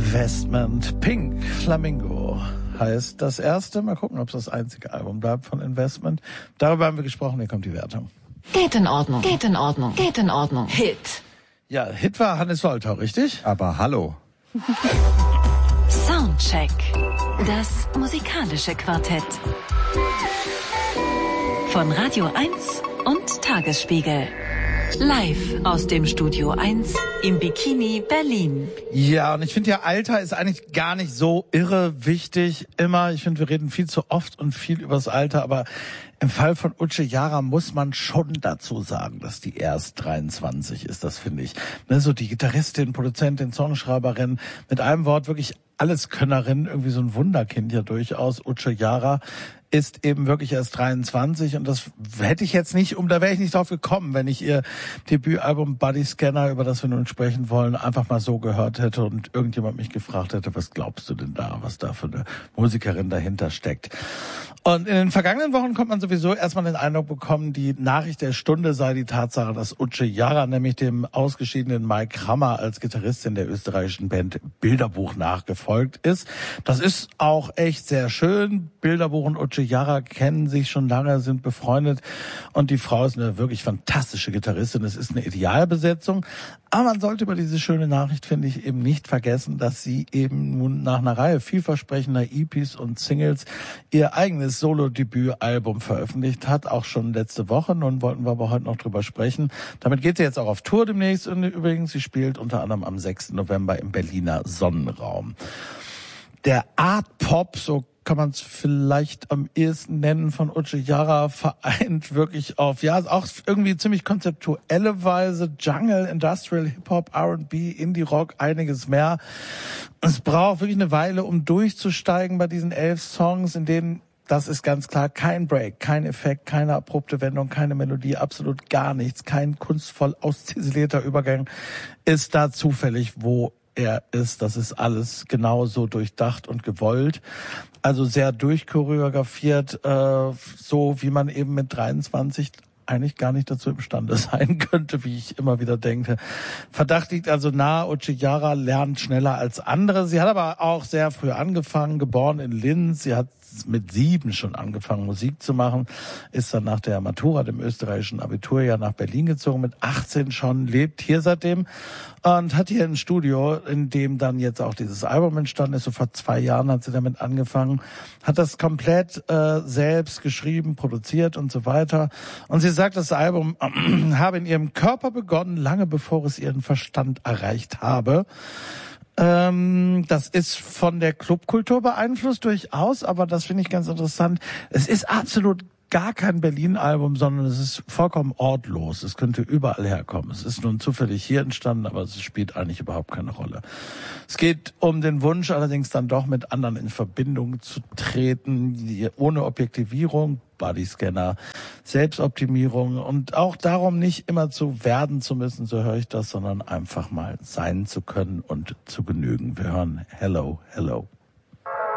Investment. Pink Flamingo heißt das erste. Mal gucken, ob es das einzige Album bleibt von Investment. Darüber haben wir gesprochen. Hier kommt die Wertung. Geht in Ordnung, geht in Ordnung, geht in Ordnung. Hit. Ja, Hit war Hannes Woltau, richtig? Aber hallo. Soundcheck. Das musikalische Quartett. Von Radio 1 und Tagesspiegel. Live aus dem Studio 1 im Bikini Berlin. Ja, und ich finde ja, Alter ist eigentlich gar nicht so irre wichtig immer. Ich finde, wir reden viel zu oft und viel übers Alter, aber im Fall von Uche Jara muss man schon dazu sagen, dass die erst 23 ist, das finde ich. Ne, so die Gitarristin, Produzentin, Songschreiberin, mit einem Wort wirklich Alleskönnerin, irgendwie so ein Wunderkind ja durchaus. Uche Jara ist eben wirklich erst 23 und das hätte ich jetzt nicht, da wäre ich nicht drauf gekommen, wenn ich ihr Debütalbum Body Scanner, über das wir nun sprechen wollen, einfach mal so gehört hätte und irgendjemand mich gefragt hätte, was glaubst du denn da, was da für eine Musikerin dahinter steckt. Und in den vergangenen Wochen konnte man sowieso erstmal den Eindruck bekommen, die Nachricht der Stunde sei die Tatsache, dass Uche Jara nämlich dem ausgeschiedenen Mike Hammer als Gitarristin der österreichischen Band Bilderbuch nachgefolgt ist. Das ist auch echt sehr schön. Bilderbuch und Uche Jara kennen sich schon lange, sind befreundet und die Frau ist eine wirklich fantastische Gitarristin. Es ist eine Idealbesetzung. Aber man sollte über diese schöne Nachricht, finde ich, eben nicht vergessen, dass sie eben nun nach einer Reihe vielversprechender EPs und Singles ihr eigenes Solo-Debütalbum veröffentlicht hat, auch schon letzte Woche. Nun wollten wir aber heute noch drüber sprechen. Damit geht sie jetzt auch auf Tour demnächst. Und übrigens, sie spielt unter anderem am 6. November im Berliner Sonnenraum. Der Art Pop, so kann man es vielleicht am ehesten nennen, von Uche Jara vereint wirklich auf, ja, auch irgendwie ziemlich konzeptuelle Weise, Jungle, Industrial, Hip-Hop, R&B, Indie-Rock, einiges mehr. Es braucht wirklich eine Weile, um durchzusteigen bei diesen 11 Songs, in denen, das ist ganz klar, kein Break, kein Effekt, keine abrupte Wendung, keine Melodie, absolut gar nichts, kein kunstvoll ausziselierter Übergang ist da zufällig, wo er ist. Das ist alles genauso durchdacht und gewollt. Also sehr durchchoreografiert, so wie man eben mit 23 eigentlich gar nicht dazu imstande sein könnte, wie ich immer wieder denke. Verdacht liegt also nahe, Uche Jara lernt schneller als andere. Sie hat aber auch sehr früh angefangen, geboren in Linz. Sie hat mit 7 schon angefangen, Musik zu machen, ist dann nach der Matura, dem österreichischen Abiturjahr, nach Berlin gezogen, mit 18 schon, lebt hier seitdem und hat hier ein Studio, in dem dann jetzt auch dieses Album entstanden ist. So vor 2 Jahren hat sie damit angefangen, hat das komplett selbst geschrieben, produziert und so weiter. Und sie sagt, das Album habe in ihrem Körper begonnen, lange bevor es ihren Verstand erreicht habe. Das ist von der Clubkultur beeinflusst durchaus, aber das finde ich ganz interessant. Es ist absolut gar kein Berlin-Album, sondern es ist vollkommen ortlos. Es könnte überall herkommen. Es ist nun zufällig hier entstanden, aber es spielt eigentlich überhaupt keine Rolle. Es geht um den Wunsch, allerdings dann doch mit anderen in Verbindung zu treten, ohne Objektivierung, Bodyscanner, Selbstoptimierung und auch darum, nicht immer zu werden zu müssen, so höre ich das, sondern einfach mal sein zu können und zu genügen. Wir hören Hello, Hello.